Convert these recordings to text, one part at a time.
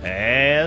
Es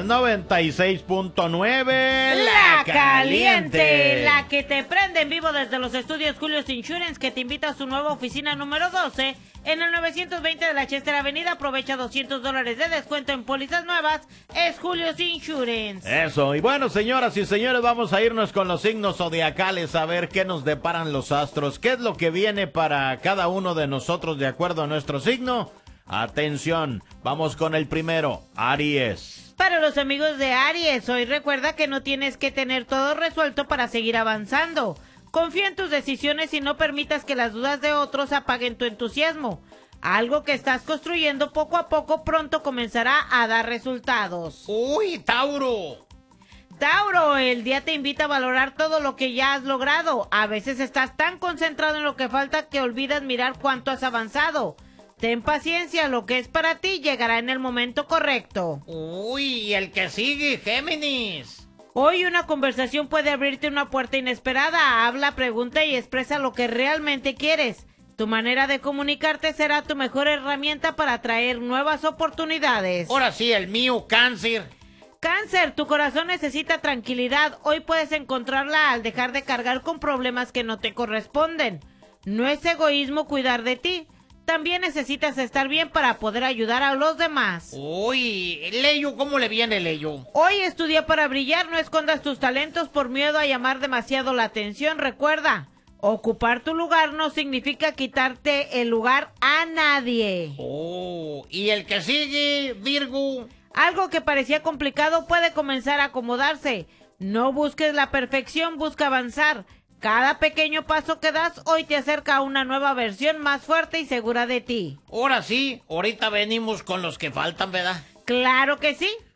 96.9 La Caliente, la que te prende en vivo desde los estudios Julio's Insurance, que te invita a su nueva oficina número 12 en el 920 de la Chester Avenida. Aprovecha $200 de descuento en pólizas nuevas. Es Julio's Insurance. Eso, y bueno, señoras y señores, vamos a irnos con los signos zodiacales a ver qué nos deparan los astros, qué es lo que viene para cada uno de nosotros de acuerdo a nuestro signo. Atención, vamos con el primero, Aries. Para los amigos de Aries, hoy recuerda que no tienes que tener todo resuelto para seguir avanzando. Confía en tus decisiones y no permitas que las dudas de otros apaguen tu entusiasmo. Algo que estás construyendo poco a poco pronto comenzará a dar resultados. ¡Uy, Tauro! Tauro, el día te invita a valorar todo lo que ya has logrado. A veces estás tan concentrado en lo que falta que olvidas mirar cuánto has avanzado. Ten paciencia, lo que es para ti llegará en el momento correcto. ¡Uy, el que sigue, Géminis! Hoy una conversación puede abrirte una puerta inesperada. Habla, pregunta y expresa lo que realmente quieres. Tu manera de comunicarte será tu mejor herramienta para atraer nuevas oportunidades. Ahora sí, el mío, Cáncer. Cáncer, tu corazón necesita tranquilidad. Hoy puedes encontrarla al dejar de cargar con problemas que no te corresponden. No es egoísmo cuidar de ti. También necesitas estar bien para poder ayudar a los demás. Uy, Leyo, ¿cómo le viene, Leyo? Hoy es tu día para brillar, no escondas tus talentos por miedo a llamar demasiado la atención. Recuerda, ocupar tu lugar no significa quitarte el lugar a nadie. Oh, y el que sigue, Virgo. Algo que parecía complicado puede comenzar a acomodarse. No busques la perfección, busca avanzar. Cada pequeño paso que das hoy te acerca a una nueva versión más fuerte y segura de ti. Ahora sí, ahorita venimos con los que faltan, ¿verdad? ¡Claro que sí!